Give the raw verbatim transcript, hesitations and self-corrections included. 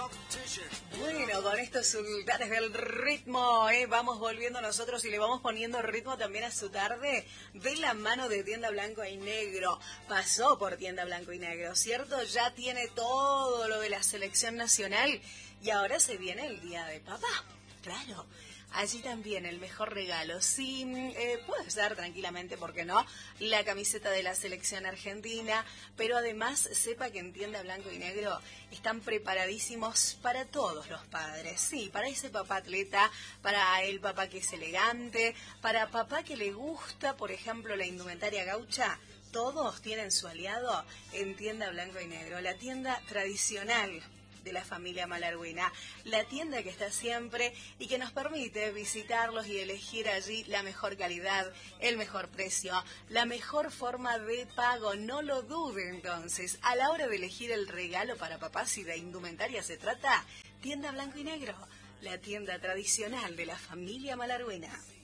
Bueno, con estos sultanes del ritmo, ¿eh? Vamos volviendo nosotros y le vamos poniendo ritmo también a su tarde de la mano de Tienda Blanco y Negro. Pasó por Tienda Blanco y Negro, ¿cierto? Ya tiene todo lo de la selección nacional y ahora se viene el Día de Papá. Claro, allí también el mejor regalo. Sí, eh, puedes dar tranquilamente, ¿por qué no?, la camiseta de la selección argentina, pero además sepa que en Tienda Blanco y Negro están preparadísimos para todos los padres. Sí, para ese papá atleta, para el papá que es elegante, para papá que le gusta, por ejemplo, la indumentaria gaucha. Todos tienen su aliado en Tienda Blanco y Negro, la tienda tradicional de la familia Malargüina, la tienda que está siempre y que nos permite visitarlos y elegir allí la mejor calidad, el mejor precio, la mejor forma de pago. No lo dude entonces, a la hora de elegir el regalo para papá, si de indumentaria se trata, Tienda Blanco y Negro, la tienda tradicional de la familia Malargüina.